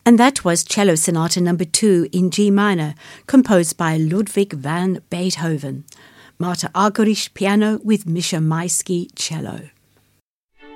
And that was Cello Sonata No. 2 in G minor, composed by Ludwig van Beethoven. Marta Argerich piano with Misha Maisky cello.